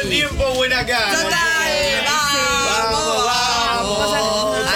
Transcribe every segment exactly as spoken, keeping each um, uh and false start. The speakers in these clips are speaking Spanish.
Buen tiempo, buena cara. Total, Vamos, vamos, vamos,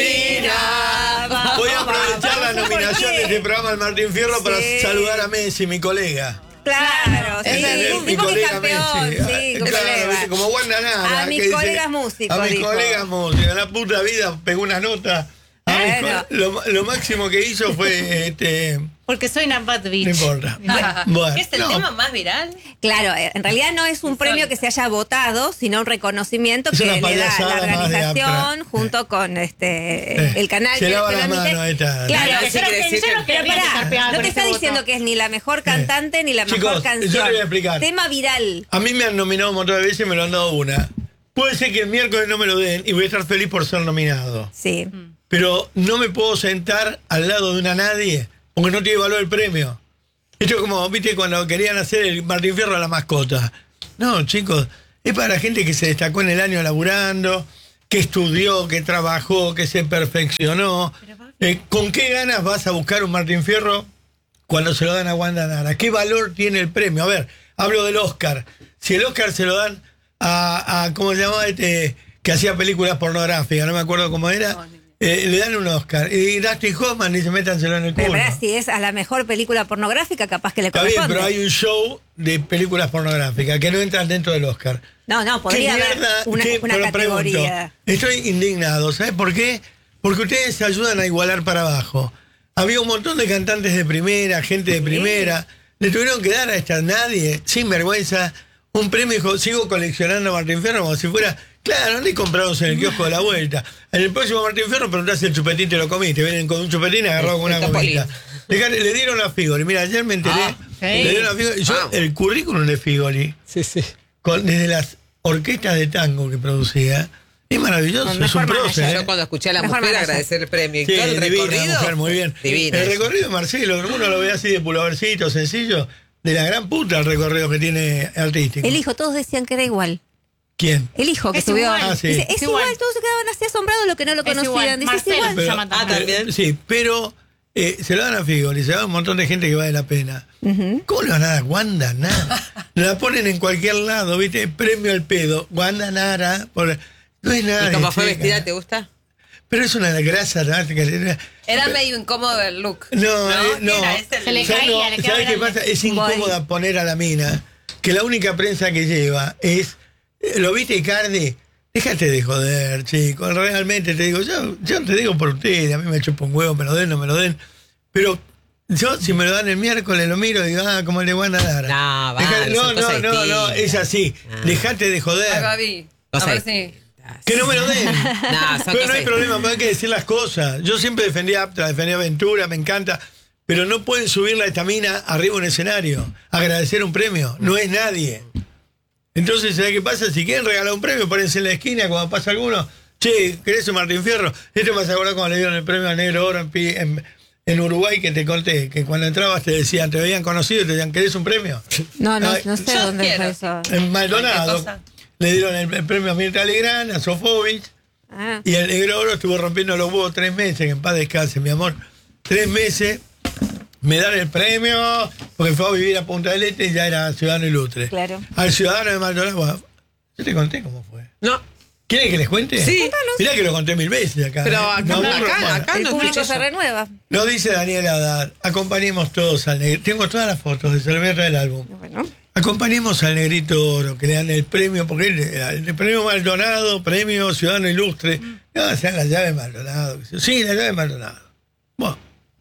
Argentina. Voy a aprovechar la nominación de este programa al Martín Fierro para saludar a Messi, mi colega. Claro, sí, ¿Entendés? Mi tipo que colega campeón, Messi. sí, Claro, colega. ¿viste? Como Wanda Nara. A mis que dice, colegas músicos, A mis dijo. colegas músicos. En la puta vida pegó una nota. A mis Bueno. co- lo, lo máximo que hizo fue este. Porque soy una bad bitch. No importa. Bueno, ¿Qué es el no. tema más viral? Claro, eh, en realidad no es un premio que se haya votado, sino un reconocimiento Es que una le da payasada la más de organización Aptra. junto con este Eh, el canal se que lava que las lo emite. manos, ahí está. Claro, Claro, sí, sí, Yo quiere no- decir yo no que- quería pero estar pará, pegada no con te ese está voto. diciendo que es ni la mejor cantante ni la Chicos, mejor yo canción. le voy a explicar. Tema viral. A mí me han nominado un montón de veces y me lo han dado una. Puede ser que el miércoles no me lo den y voy a estar feliz por ser nominado. Sí. Pero no me puedo sentar al lado de una nadie porque no tiene valor el premio. Esto es como, viste, cuando querían hacer el Martín Fierro a la mascota. No, chicos, es para la gente que se destacó en el año laburando, que estudió, que trabajó, que se perfeccionó. Eh, ¿Con qué ganas vas a buscar un Martín Fierro cuando se lo dan a Wanda Nara? ¿Qué valor tiene el premio? A ver, hablo del Oscar. Si el Oscar se lo dan a, a ¿cómo se llamaba este? Que hacía películas pornográficas, no me acuerdo cómo era. Eh, le dan un Oscar. Y Dustin Hoffman dice, métanselo en el Pero culo. pará, si es a la mejor película pornográfica, capaz que le Está bien, corresponde. pero hay un show de películas pornográficas que no entran dentro del Oscar. No, no, podría ¿Qué haber mierda? una, ¿Qué? una Pero categoría. pregunto, estoy indignado, ¿sabes por qué? Porque ustedes ayudan a igualar para abajo. Había un montón de cantantes de primera, gente de primera. Le tuvieron que dar a esta nadie, sin vergüenza, un premio. Dijo, sigo coleccionando a Martín Fierro como si fuera... Claro, no compramos en el kiosco de la vuelta. En el próximo Martín Fierro preguntás si el chupetín te lo comiste. Vienen con un chupetín agarrado con una comida. Le, le dieron a Figoli. Mira, ayer me enteré. Ah, sí. Le dieron a Figoli. Yo, Vamos. el currículum de Figoli, Sí, sí. con, desde las orquestas de tango que producía, es maravilloso. Con Es mejor un prócer. manager. ¿eh? Yo cuando escuché a la Mejor mujer manager. agradecer el premio y Sí, todo el divina recorrido. mujer, muy bien. Divina. El recorrido de Marcelo, uno lo ve así de pulavercito, sencillo, de la gran puta el recorrido que tiene artístico. El hijo, todos decían que era igual. ¿Quién? El hijo que Es subió. igual. Ah, sí. Dice, es Es igual. igual. Todos se quedaban así asombrados los que no lo Es conocían. igual. Dice, es Marcelo igual. se Pero- llama Ah, también. también. Sí, pero eh, se lo dan a Figoli, se da un montón de gente que vale la pena. ¿Cómo le van a dar Wanda Nara? La ponen en cualquier lado, ¿viste? Premio al pedo. Wanda Nara. Por... No es nada. ¿Y cómo fue chica. vestida? ¿Te gusta? Pero es una grasa. ¿no? Era medio incómodo el look. No, eh, no. Era este el Se le look. ¿Sabes caía, no? le quedaba ¿Sabes qué grande. pasa? Es incómoda poner a la mina que la única prensa que lleva es. eh, ¿Lo viste, Icardi? Déjate de joder, chico. Realmente te digo, yo, yo te digo por ustedes, a mí me chupa un huevo, me lo den, no me lo den. Pero yo, si me lo dan el miércoles, lo miro y digo, ah, como el de Wanda Nara. No, vale, Dejate- no, son no, cosas no, no, distintas. es así. Ah. Dejate de Ay, joder. Gaby. A Cosa ver distinta. si. Que no me lo den. No, son Pero no hay cosas problema, pero hay que decir las cosas. Yo siempre defendí a Aptra, defendí a Aventura, me encanta. Pero no pueden subirla a esta mina arriba de un escenario, agradecer un premio. No es nadie. Entonces, ¿sabes qué pasa? Si quieren regalar un premio, pónganse en la esquina cuando pasa alguno. Che, ¿querés un Martín Fierro? Esto me hace acordar cuando le dieron el premio al Negro Oro en, Pi- en, en Uruguay, que te conté, que cuando entrabas te decían, te veían conocido y te decían, ¿querés un premio? No, no, Ay, no sé yo dónde quiero. fue eso. En Maldonado cosa. le dieron el, el premio a Mirta Legrand, a Sofovich. Ah. Y el Negro Oro estuvo rompiendo los huevos tres meses, que en paz descanse, mi amor. Tres meses, me dan el premio, porque fue a vivir a Punta del Este y ya era ciudadano ilustre. Claro. Al ciudadano de Maldonado, bueno, yo te conté cómo fue. No, ¿Quieren que les cuente? Sí. Mirá que lo conté mil veces acá. pero ¿eh? acá, Me aburro, acá, hermano. acá El no público escuché se yo. renueva. Lo dice Daniel Haddad, acompañemos todos al negrito. Tengo todas las fotos de Cerveza del álbum. Bueno. Acompañemos al Negrito Oro, que le dan el premio, porque él, el premio Maldonado, premio Ciudadano Ilustre. No, sean la llave de Maldonado. Sí, la llave de Maldonado. Bueno.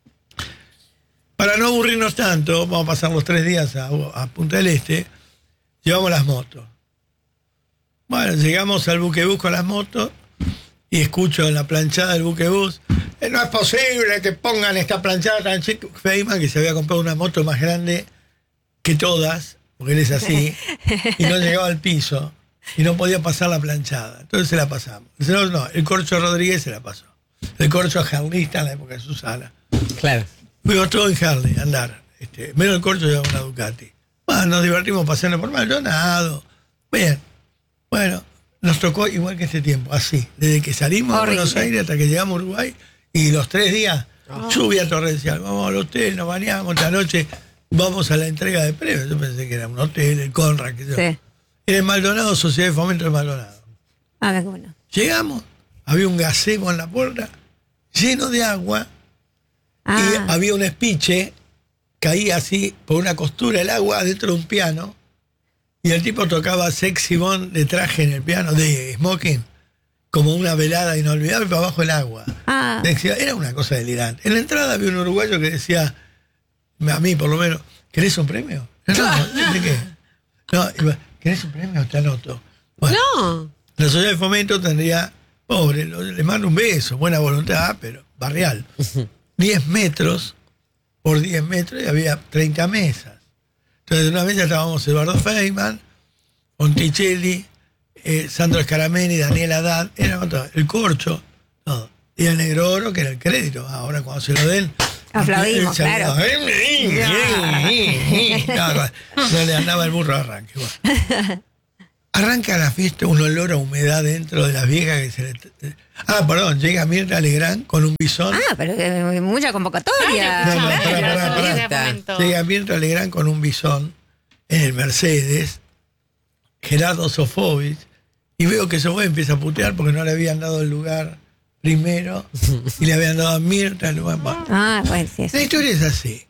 Para no aburrirnos tanto, vamos a pasar los tres días a, a Punta del Este, llevamos las motos. Bueno, llegamos al buquebús con las motos y escucho en la planchada del buquebús, "Eh, no es posible que pongan esta planchada tan chica". Feynman, que se había comprado una moto más grande que todas, porque él es así, y no llegaba al piso, y no podía pasar la planchada. Entonces se la pasamos. No, no, el Corcho Rodríguez se la pasó. El Corcho Harlista en la época de Susana. Claro. Fuimos todos en Harley a andar. Este, menos el Corcho llevaba una Ducati. Bueno, nos divertimos paseando por Maldonado. Bien. Bueno, nos tocó igual que este tiempo, así. Desde que salimos Horrible. de Buenos Aires hasta que llegamos a Uruguay, y los tres días, lluvia torrencial. Vamos al hotel, nos bañamos, esta noche vamos a la entrega de premios. Yo pensé que era un hotel, el Conrad, que yo. Sí. Era el Maldonado, Sociedad de Fomento de Maldonado. A ver, bueno. Llegamos, había un gazebo en la puerta, lleno de agua, Ah, y había un espiche, caía así por una costura el agua dentro de un piano, y el tipo tocaba Sexy Bond de traje en el piano, de smoking, como una velada inolvidable para abajo el agua. ah. Decía, era una cosa delirante. En la entrada había un uruguayo que decía, a mí por lo menos, ¿querés un premio? No, no, ¿de qué? No, iba, ¿querés un premio? Te anoto. Bueno, No. la sociedad de fomento tendría, pobre, lo- le mando un beso, buena voluntad, pero barrial. diez metros por diez metros y había treinta mesas. Entonces, de una mesa estábamos Eduardo Feynman, Monticelli, eh, Sandro Scarameni, Daniel Haddad, era todo, el Corcho, todo. Y el Negro Oro, que era el crédito. Ahora, cuando se lo den. Aplaudimos, él claro. salió, No, no le andaba el burro a arranque. Bueno. Arranca la fiesta, un olor a humedad dentro de las viejas que se le... Ah, perdón, llega Mirta Legrand con un bisón. Ah, pero eh, mucha convocatoria. No, no, Claro, pará, pará, la pará. sociedad de fomento. Llega Mirta Legrand con un bisón en el Mercedes, Gerardo Sofovich, y veo que Sofovich empieza a putear porque no le habían dado el lugar primero y le habían dado a Mirta el lugar. Bueno, Ah, bueno, sí, eso. la historia es así.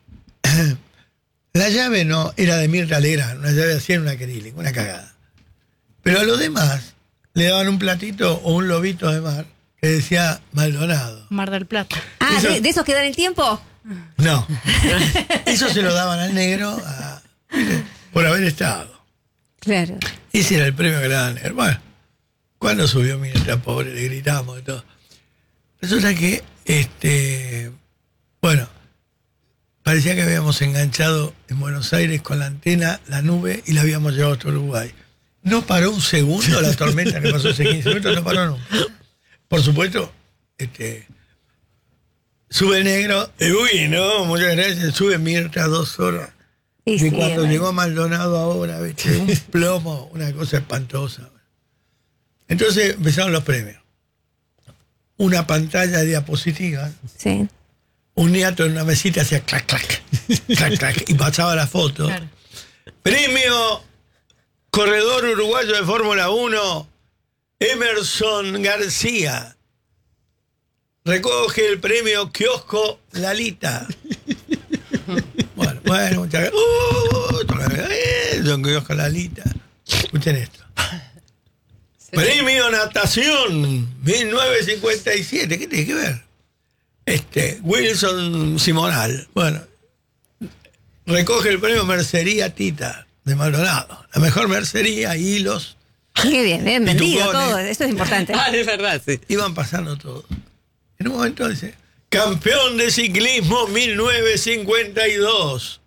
La llave no era de Mirta Legrand, una llave así en una Acrylic, una cagada. Pero a los demás le daban un platito o un lobito de mar que decía Maldonado. Mar del Plata. Ah, Eso- ¿de, de esos que dan el tiempo? No. Eso se lo daban al negro a- por haber estado. Claro. Ese era el premio que le daban al negro. Bueno, cuando subió Mirta, pobre, le gritamos y todo. Resulta que, este, bueno, parecía que habíamos enganchado en Buenos Aires con la antena, la nube, y la habíamos llevado hasta Uruguay. No paró un segundo la tormenta que pasó hace quince minutos, no paró nunca. Por supuesto, este, sube el negro, y uy, no, muchas gracias, sube Mirta dos horas. Y Y sí, cuando bueno. llegó Maldonado ahora, ¿viste? Un plomo, una cosa espantosa. Entonces empezaron los premios. Una pantalla de diapositivas, Sí. un niato en una mesita hacía clac, clac, clac, clac, y pasaba la foto. Claro. Premio Corredor Uruguayo de Fórmula uno, Emerson García. Recoge el premio Kiosco Lalita. Bueno, bueno, muchas gracias. Uh, eh, don Kiosco Lalita. Escuchen esto. Premio Natación mil novecientos cincuenta y siete. ¿Qué tiene que ver? Este, Wilson Simonal. Bueno, recoge el premio Mercería Tita de Maldonado. La mejor mercería, hilos. Qué bien, bien vendido tucones. todo. Eso es importante. Ah, es verdad, sí. Iban pasando todo. En un momento dice, campeón de ciclismo mil novecientos cincuenta y dos.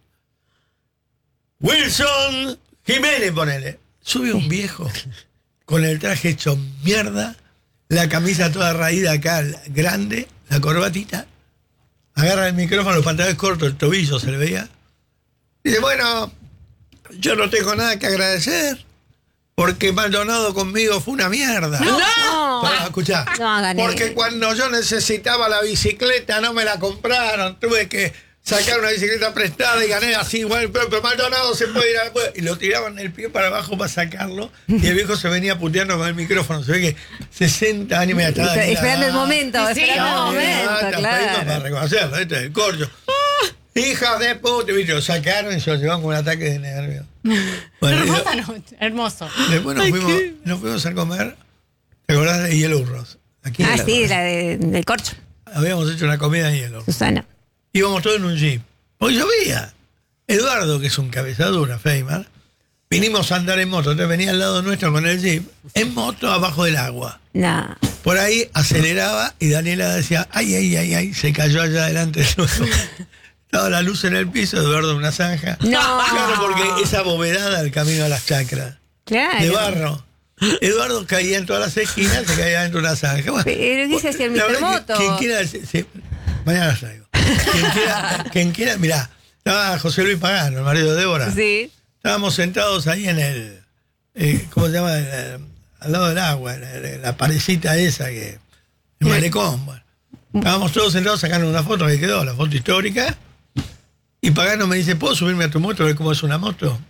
Wilson Jiménez, ponele. Sube un viejo con el traje hecho mierda, la camisa toda raída acá, grande, la corbatita, agarra el micrófono, los pantalones cortos, el tobillo se le veía. Dice, bueno, yo no tengo nada que agradecer, porque Maldonado conmigo fue una mierda. No. Pará, escuchá. No hagan Porque eso. cuando yo necesitaba la bicicleta no me la compraron, tuve que sacar una bicicleta prestada y gané así igual, pero, pero Maldonado se puede ir a... Y lo tiraban el pie para abajo para sacarlo y el viejo se venía puteando con el micrófono. Se ve que sesenta años me estaba Esper- Esperando el momento, Sí, esperando el no, momento, Para claro. reconocerlo, este es el corcho. Hija de puta, ¿viste? Lo sacaron y se lo llevaron con un ataque de nervios. Bueno, y Hermosa noche. Hermoso. después nos fuimos, nos fuimos a comer, ¿te acordás de Yellow Rose? Aquí en Ah, la- sí, la de- del corcho, Habíamos hecho una comida en Yellow Rose. Susana. Íbamos todos en un jeep. Hoy llovía. Eduardo, que es un cabezadura, Feynman, vinimos a andar en moto. Entonces venía al lado nuestro con el jeep, en moto abajo del agua. No. Por ahí aceleraba y Daniela decía, ay, ay, ay, ay, se cayó allá adelante. Estaba la luz en el piso, Eduardo en una zanja. No. Claro, porque esa bovedada al camino a las chacras, Claro. de barro. Eduardo caía en todas las esquinas, se caía dentro de una zanja. Bueno, Pero ¿qué se hacía el la mister verdad que Moto? Quien quiera, se- se- mañana las traigo. Quien quiera, quien quiera, mirá, estaba José Luis Pagano, el marido de Débora. Sí. Estábamos sentados ahí en el, eh, ¿cómo se llama? El- al lado del agua, en la, la parecita esa que, el malecón. Bueno. Estábamos todos sentados sacando una foto que quedó, la foto histórica. Y Pagano me dice, ¿puedo subirme a tu moto a ver cómo es una moto?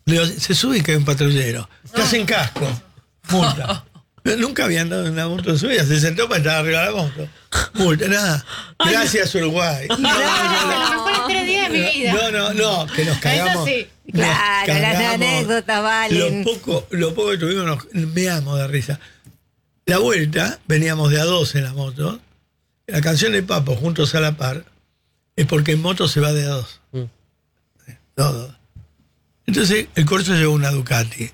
Le digo, se sube y cae un patrullero. Estás en casco. Multa. Nunca había andado en una moto en su vida. Se sentó para estar arriba de la moto. Multa, nada. Gracias, Uruguay. No, los mejores tres días de mi vida. No, no, no, que nos cagamos. Eso sí. nos Claro, las cagamos. anécdotas valen. Lo poco, lo poco que tuvimos nos meamos de risa. La vuelta, veníamos de a dos en la moto. La canción de Papo, Juntos a la Par, es porque en moto se va de a dos. Mm. Todo. Entonces, el Corso llevó una Ducati.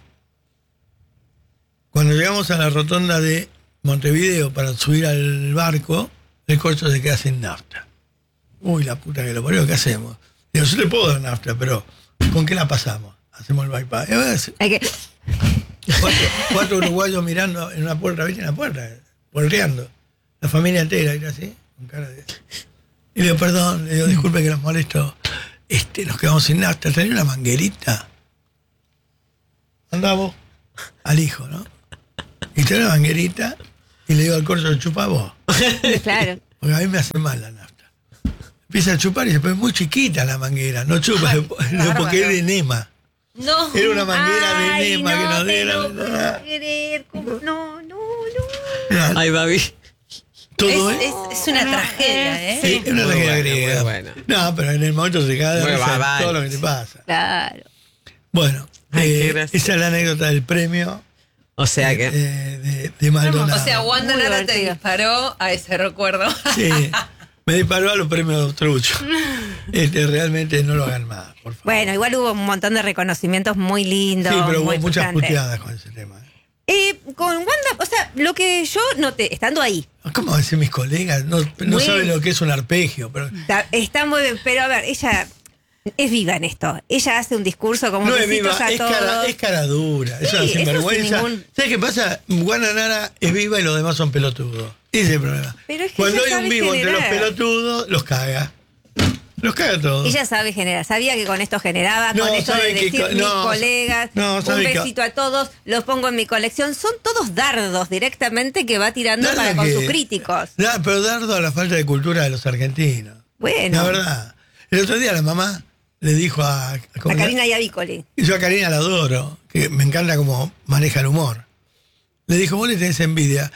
Cuando llegamos a la rotonda de Montevideo para subir al barco, el Corso se queda sin nafta. Uy, la puta que lo parió, ¿qué hacemos? Digo, yo te puedo dar nafta, pero ¿con qué la pasamos? Hacemos el bypass. Y a ver, Hay que- cuatro, cuatro uruguayos mirando en una puerta, ¿viste? En la puerta, volteando. La familia entera, era así, con cara de... Y le digo, perdón, le digo, disculpe que los molesto. Este, nos quedamos sin nafta. ¿Tenía una manguerita? Andamos al hijo, ¿no? Y tenía una manguerita y le digo al Corso, chupa vos. Claro. Porque a mí me hace mal la nafta. Empieza a chupar y después es muy chiquita la manguera. No chupa, porque es de Nema. No. Era una manguera Ay, de Nema que no nos te dieron. lo puedo creer. ¿Cómo? No, no, no. Ay, Babi. Todo Es, es, es, es una tragedia, ¿eh? sí, es una Muy tragedia bueno, griega. muy bueno. No, pero en el momento se cae de Muy risa barbaro. todo lo que te pasa. Claro. Bueno, Ay, qué eh, gracioso. esa es la anécdota del premio O sea eh, que. de, de Maldonado. O sea, Wanda Muy Nara te divertido. disparó a ese recuerdo. Sí, me disparó a los premios Trucho. Este, realmente no lo hagan más, por favor. Bueno, igual hubo un montón de reconocimientos muy lindos. Sí, pero muy hubo muchas picantes. puteadas con ese tema. ¿eh? Eh, con Wanda, o sea, lo que yo noté, estando ahí, ¿Cómo decir mis colegas? No, no Muy- saben lo que es un arpegio. Pero está, está muy bien, pero a ver, ella es viva en esto. Ella hace un discurso como no es besitos viva, a es todos. cara, es cara dura, es Sí, una eso sinvergüenza. sin ningún- ¿Sabes qué pasa? Juana Nara es viva y los demás son pelotudos. Ese es el problema. Pero es que Cuando ella hay un sabe vivo entre los generar. pelotudos, los caga. Los caga todos. Ella sabe generar, sabía que con esto generaba, No, con esto de sabe que decir co- mis no, colegas, no, un sabe que- besito a todos, los pongo en mi colección. Son todos dardos directamente que va tirando Dardo para con que- sus críticos. Da- pero dardo a la falta de cultura de los argentinos. Bueno, La verdad. El otro día la mamá le dijo a... a ¿cómo Karina Yavicoli. Y yo a Karina la adoro, que me encanta cómo maneja el humor. Le dijo, vos le tenés envidia.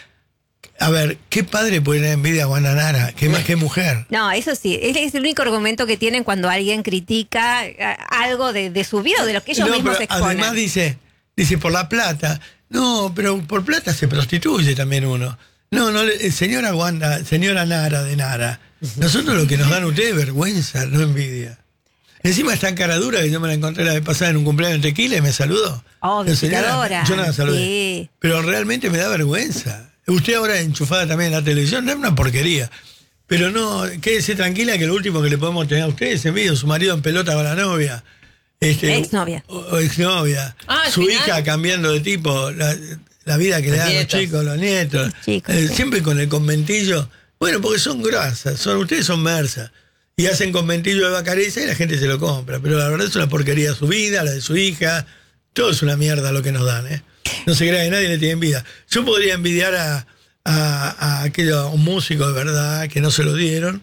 A ver, ¿qué padre puede tener envidia a Juana Nara? ¿Qué más que mujer? No, eso sí, es, es el único argumento que tienen cuando alguien critica eh, algo de, de su vida o de lo que ellos No, mismos pero exponen. además dice, dice, por la plata. No, pero por plata se prostituye también uno. No, no, le- señora Wanda, señora Nara de Nara, nosotros lo que nos dan ustedes es vergüenza, no envidia. Encima es tan cara dura que yo me la encontré la vez pasada en un cumpleaños en Tequila y me saludó. Oh, La señora, visitadora. yo no la saludé. Sí. Pero realmente me da vergüenza. Usted ahora enchufada también en la televisión, es una porquería. Pero no, quédese tranquila que lo último que le podemos tener a usted es envidia. Su marido en pelota con la novia. Este, Exnovia. O, o exnovia. Ah, al Su final. hija cambiando de tipo, la, la vida que le Los dan a los nietos. chicos, los nietos. Chicos, Eh, sí. Siempre con el conventillo. Bueno, porque son grasas, son, ustedes son mersas. Y hacen conventillo de Bacareza y la gente se lo compra. Pero la verdad es una porquería su vida, la de su hija. Todo es una mierda lo que nos dan, ¿eh? No se crea que nadie le tiene envidia. Yo podría envidiar a, a, a aquello, a un músico de verdad que no se lo dieron,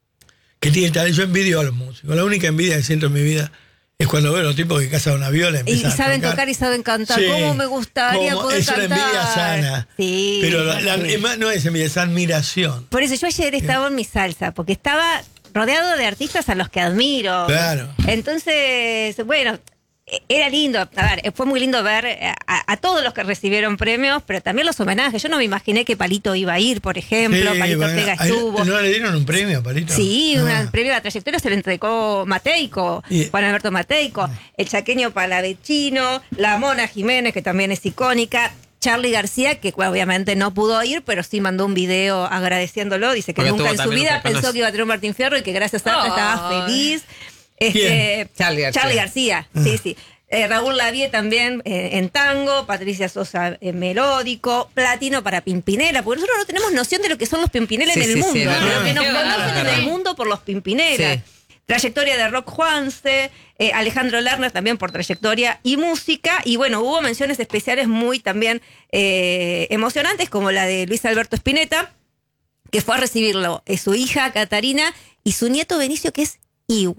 que tiene talento. Yo envidio a los músicos. La única envidia que siento en mi vida es cuando veo a los tipos que cazan una viola y Y, empiezan y saben a tocar. tocar y saben cantar. Sí. ¿Cómo me gustaría Como- poder es cantar? una envidia sana. Sí. Pero la- la- sí. es más, no es envidia, es admiración. Por eso yo ayer estaba en mi salsa, porque estaba rodeado de artistas a los que admiro. Claro. Entonces, bueno, e- era lindo. A ver, fue muy lindo ver a, a todos los que recibieron premios, pero también los homenajes. Yo no me imaginé que Palito iba a ir, por ejemplo. Sí, Palito bueno, Ortega ahí estuvo. ¿No le dieron un premio a Palito? Sí, Ah. un premio a la trayectoria se le entregó Mateico, Y- Juan Alberto Mateico, el chaqueño Palavecino, la Mona Jiménez, que también es icónica, Charly García, que bueno, obviamente no pudo ir, pero sí mandó un video agradeciéndolo. Dice que Porque nunca tuvo en su también un vida reconoce- pensó que iba a tener un Martín Fierro y que gracias a él Ay. estaba feliz. ¿Quién? Este, Charly García. Charly García, sí, sí. Eh, Raúl Lavie también eh, en tango, Patricia Sosa en melódico, platino para Pimpinela, porque nosotros no tenemos noción de lo que son los Pimpinelas Sí, en el sí, mundo, sí, ¿no? verdad. Lo que nos Qué conocen en bárbaro. el mundo por los Pimpinelas. Sí. Trayectoria de Rock Juanse, eh, Alejandro Lerner también por trayectoria y música. Y bueno, hubo menciones especiales muy también eh, emocionantes, como la de Luis Alberto Spinetta, que fue a recibirlo eh, su hija Catarina y su nieto Benicio, que es igual.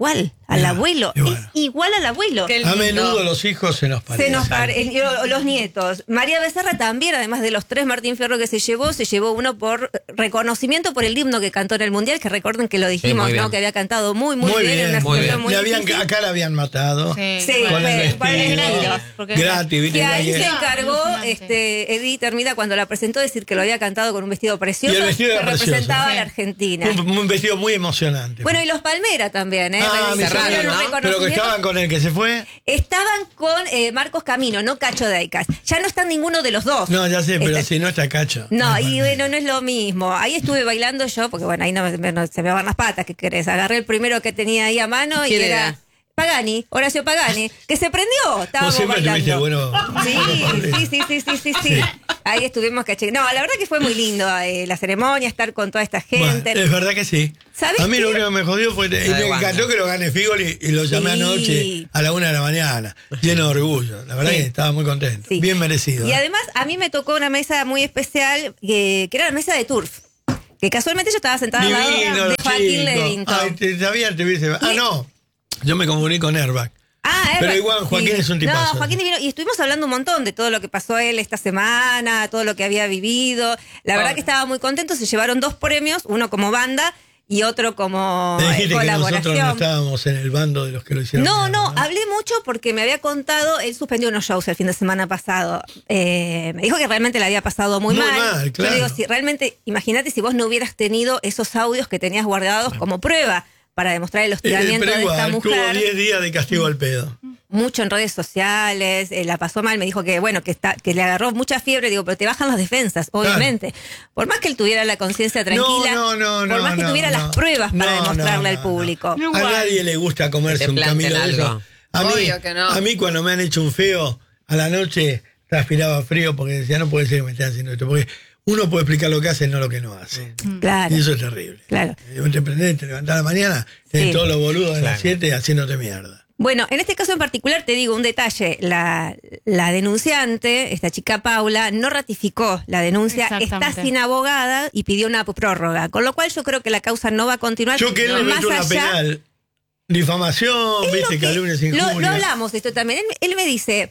al Mirá, abuelo. y bueno. Es igual al abuelo. Qué A lindo. menudo los hijos se nos parecen. Se nos pare- el- el- los nietos. María Becerra también, además de los tres Martín Fierro que se llevó, se llevó uno por reconocimiento por el himno que cantó en el Mundial, que recuerden que lo dijimos, muy bien. ¿no? Que había cantado muy, muy, Muy bien, en bien, una muy situación bien. muy Le habían- difícil. acá la habían matado. Sí, Sí, Con bueno, el para el vestido. vestido. Porque- Gratis, viste. Y ahí que- se encargó Alucinante. este, Edith Hermida cuando la presentó decir que lo había cantado con un vestido precioso Y el vestido que era precioso. representaba a la Sí. Argentina. Un, un vestido muy emocionante. Bueno, y los Palmera también, ¿eh? Ah, Recibieron Serrano, un ¿no? pero que reconocimiento. estaban con el que se fue. Estaban con eh, Marcos Camino, no Cacho Deicas. Ya no están ninguno de los dos. No, ya sé, pero Está- si no está Cacho. No, y Palmera. bueno, no es lo mismo. Ahí estuve bailando yo, porque bueno, ahí no, me- no- se me van las patas, ¿qué querés? Agarré el primero que tenía ahí a mano y ¿Quién era, era? Pagani, Horacio Pagani, que se prendió. Vos Estábamos siempre tuviste bailando. bueno. Sí, sí, sí, sí, sí, sí, sí. Ahí estuvimos caché. No, la verdad que fue muy lindo eh, la ceremonia, estar con toda esta Bueno, gente. es verdad que sí. ¿Sabés A mí lo qué? único que me jodió fue. Y La de me Wanda. encantó que lo gane Figoli y lo llamé Sí. anoche a la una de la mañana, lleno de orgullo. La verdad Sí. que estaba muy contento. Sí. Bien merecido. Y ¿eh? además a mí me tocó una mesa muy especial, que, que era la mesa de Turf. Que casualmente yo estaba sentada al lado Divino, de los Joaquín chicos. Levington. Ay, te sabía, te hubiese. Ah, Y- no. Yo me confundí con Airbag. Ah, Pero Herbert, igual, Joaquín es un tipazo. No, Joaquín divino. Y estuvimos hablando un montón de todo lo que pasó él esta semana, todo lo que había vivido. La verdad Pobre. que estaba muy contento. Se llevaron dos premios, uno como banda y otro como Te eh, dijiste que nosotros no colaboración. estábamos en el bando de los que lo hicieron. No, mierda, no, hablé mucho porque me había contado, él suspendió unos shows el fin de semana pasado. Eh, me dijo que realmente le había pasado muy, Muy mal. mal, claro. Yo digo, si realmente, imagínate si vos no hubieras tenido esos audios que tenías guardados como prueba para demostrar el Eh, hostigamiento pero de esta igual, tuvo mujer. diez días de castigo al pedo. Mucho en redes sociales, eh, la pasó mal, me dijo que bueno, que está, que le agarró mucha fiebre, digo, pero te bajan las defensas, obviamente. Por más que él tuviera la conciencia tranquila, No, no, no, por no, más que no, tuviera no. las pruebas para No, demostrarle no, al no, público. no. A Igual. nadie le gusta comerse Que te un camino planten de eso. algo. A mí, Obvio que no. a mí cuando me han hecho un feo, a la noche transpiraba frío porque decía, no puede ser que me estén haciendo esto. Porque uno puede explicar lo que hace, no lo que no hace. Claro. Y eso es terrible. Claro. Y vos te prendés, te levantás a la mañana, tenés Sí. todos los boludos de las Claro. siete haciéndote mierda. Bueno, en este caso en particular te digo un detalle, la, la denunciante, esta chica Paula, no ratificó la denuncia, está Exactamente. sin abogada y pidió una prórroga, con lo cual yo creo que la causa no va a continuar. Yo que él le más meto una allá- penal. Difamación, Es lo viste, que- calumnias lo, injurias. lo hablamos esto también. Él, él me dice,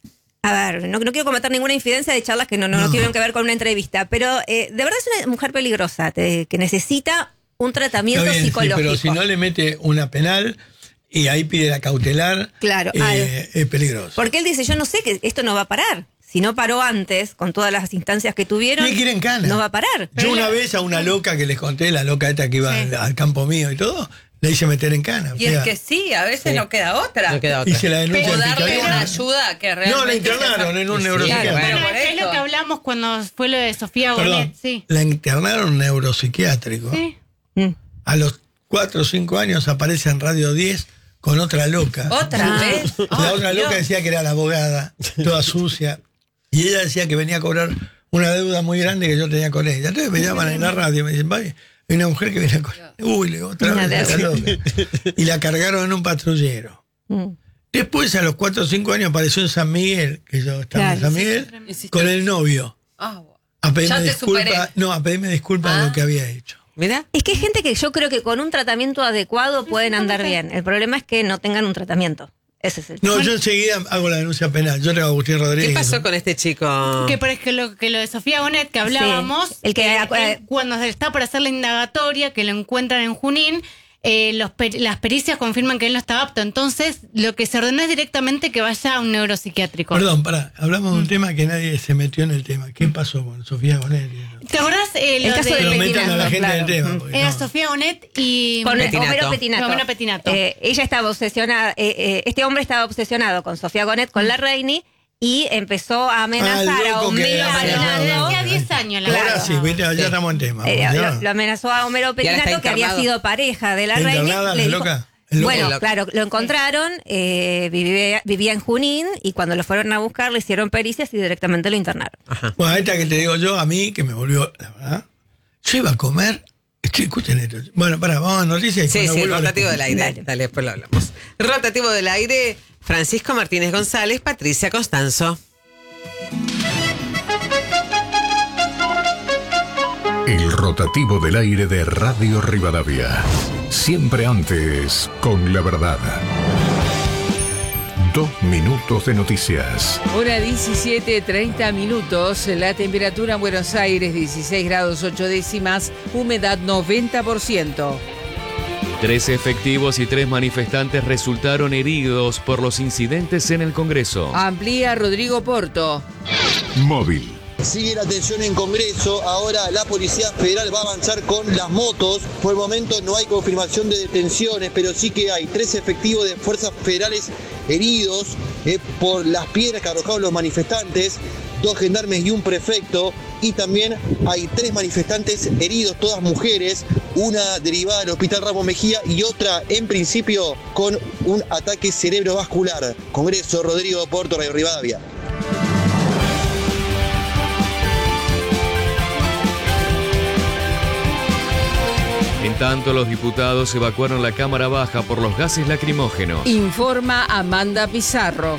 a ver, no, no quiero cometer ninguna infidencia de charlas que no, no, no No. tienen que ver con una entrevista, pero eh, de verdad es una mujer peligrosa, te- que necesita un tratamiento Está bien, sí, psicológico. pero si no le mete una penal y ahí pide la cautelar, Claro, eh, al- es peligroso. Porque él dice, yo no sé que esto no va a parar. Si no paró antes, con todas las instancias que tuvieron, Tiene que ir en cana. no va a parar. Yo una vez a una loca que les conté, la loca esta que iba Sí. al, al campo mío y todo, le hice meter en cana. Y o sea, es que sí, a veces Sí. no queda otra. No queda otra. hice la denuncia O en darle fiscalía. una ayuda que realmente... No, la internaron en un Sí, neuropsiquiatra. claro, Bueno, por es eso. lo que hablamos cuando fue lo de Sofía Perdón, Bonet, sí. la internaron en un neuropsiquiátrico. Sí. Mm. A los cuatro o cinco años aparece en Radio diez con otra loca. ¿Otra Ah. vez? La Ay, otra Dios. loca decía que era la abogada, toda sucia. Y ella decía que venía a cobrar una deuda muy grande que yo tenía con ella. Entonces me llaman en la radio y me dicen, "Vaya, hay una mujer que viene a cobrar. Uy, le digo, otra Una vez esa deuda. loca". Y la cargaron en un patrullero. Mm. Después, a los cuatro o cinco años, apareció en San Miguel, que yo estaba en Claro. San Miguel, Hiciste- con el novio. Ah, bueno. A pedirme Ya te disculpas. superé. No, a pedirme disculpas de Ah. lo que había hecho. Mira. Es que hay gente que yo creo que con un tratamiento adecuado pueden andar bien. El problema es que no tengan un tratamiento. Ese es el No, tema. yo enseguida hago la denuncia penal. Yo tengo a Agustín Rodríguez. ¿Qué pasó con este chico? Que por ejemplo, que lo de Sofía Bonet que hablábamos, Sí, el que- eh, eh, él, cuando está por hacer la indagatoria, que lo encuentran en Junín, eh, los per- las pericias confirman que él no está apto. Entonces, lo que se ordenó es directamente que vaya a un neuropsiquiátrico. Perdón, pará. Hablamos Mm. de un tema que nadie se metió en el tema. ¿Qué pasó con Sofía Bonet? ¿Te acordás eh, El lo caso de Pero de, metan a la Petinato, gente claro. en el tema. Mm. porque era no. Sofía Bonet y Con Petinato. Homero Petinato. Homero Petinato. Eh, ella estaba obsesionada, eh, eh, este hombre estaba obsesionado con Sofía Gonet, con la Reini, y empezó a amenazar Ah, el a loco que Homero amenazaba. Petinato. Hacía diez años la Ahora Claro. sí, viste, ya Sí. estamos en tema. Eh, ya. lo, lo amenazó a Homero Y ahora Petinato, está que había internado. sido pareja de la ¿Está Reini. internada le la dijo- loca? El loco. Bueno, El loco. claro, lo encontraron, eh, vivía, vivía en Junín, y cuando lo fueron a buscar le hicieron pericias y directamente lo internaron. Bueno, esta que te digo yo, a mí, que me volvió, la verdad, yo iba a comer. Estoy, escuchen esto. Bueno, pará, vamos a noticias. y Sí, cuando sí, vuelva rotativo les- del aire. Dale. Dale, después lo hablamos. Rotativo del aire, Francisco Martínez González, Patricia Constanzo. El rotativo del aire de Radio Rivadavia. Siempre antes, con la verdad. Dos minutos de noticias. Hora diecisiete, treinta minutos. La temperatura en Buenos Aires, dieciséis grados ocho décimas. Humedad noventa por ciento. Tres efectivos y tres manifestantes resultaron heridos por los incidentes en el Congreso. Amplía Rodrigo Porto. Móvil. Sigue la tensión en Congreso, ahora la Policía Federal va a avanzar con las motos. Por el momento no hay confirmación de detenciones, pero sí que hay tres efectivos de fuerzas federales heridos eh, por las piedras que arrojaron los manifestantes, dos gendarmes y un prefecto, y también hay tres manifestantes heridos, todas mujeres, una derivada del Hospital Ramos Mejía y otra en principio con un ataque cerebrovascular. Congreso, Rodrigo Porto, Radio Rivadavia. En tanto, los diputados evacuaron la Cámara Baja por los gases lacrimógenos. Informa Amanda Pizarro.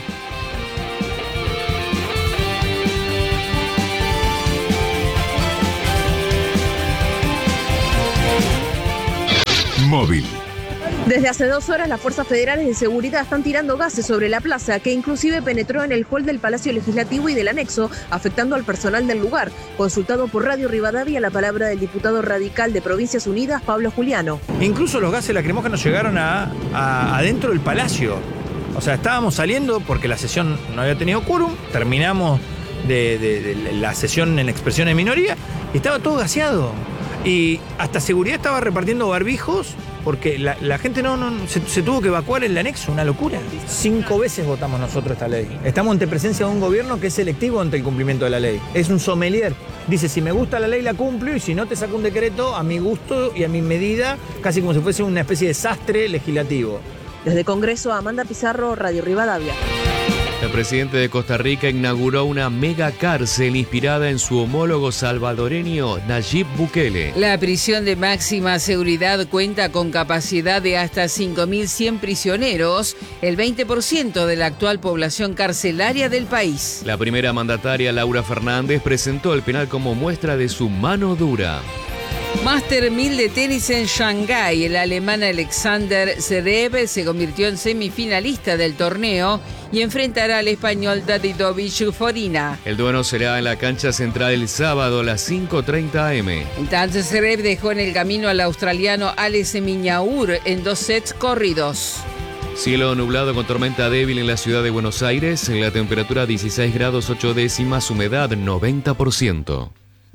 Móvil. Desde hace dos horas las fuerzas federales de seguridad están tirando gases sobre la plaza, que inclusive penetró en el hall del Palacio Legislativo y del anexo, afectando al personal del lugar. Consultado por Radio Rivadavia, la palabra del diputado radical de Provincias Unidas, Pablo Juliano. Incluso los gases lacrimógenos llegaron a, a adentro del Palacio. O sea, estábamos saliendo porque la sesión no había tenido quórum, terminamos de, de, de la sesión en expresión de minoría y estaba todo gaseado. Y hasta seguridad estaba repartiendo barbijos porque la, la gente no, no se, se tuvo que evacuar el anexo, una locura. Cinco veces votamos nosotros esta ley. Estamos ante presencia de un gobierno que es selectivo ante el cumplimiento de la ley. Es un sommelier. Dice, si me gusta la ley la cumplo y si no te saco un decreto a mi gusto y a mi medida, casi como si fuese una especie de sastre legislativo. Desde Congreso, Amanda Pizarro, Radio Rivadavia. El presidente de Costa Rica inauguró una mega cárcel inspirada en su homólogo salvadoreño Nayib Bukele. La prisión de máxima seguridad cuenta con capacidad de hasta cinco mil cien prisioneros, el veinte por ciento de la actual población carcelaria del país. La primera mandataria, Laura Fernández, presentó el penal como muestra de su mano dura. Master mil de tenis en Shanghái. El alemán Alexander Zverev se convirtió en semifinalista del torneo y enfrentará al español Davidovich Fokina. El duelo será en la cancha central el sábado a las cinco treinta a eme. Entonces Zverev dejó en el camino al australiano Alex Miñaur en dos sets corridos. Cielo nublado con tormenta débil en la ciudad de Buenos Aires. La temperatura dieciséis grados ocho décimas, humedad noventa por ciento.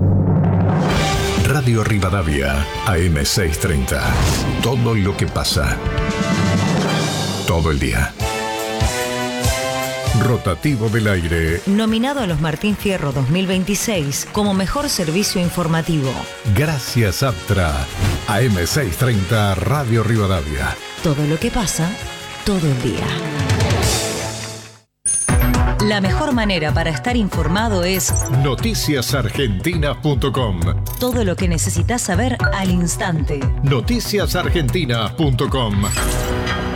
Radio Rivadavia, A M seiscientos treinta. Todo lo que pasa. Todo el día. Rotativo del aire. Nominado a los Martín Fierro dos mil veintiséis como mejor servicio informativo. Gracias, Aptra. A M seiscientos treinta, Radio Rivadavia. Todo lo que pasa, todo el día. La mejor manera para estar informado es noticias argentinas punto com. Todo lo que necesitas saber al instante. noticias argentinas punto com.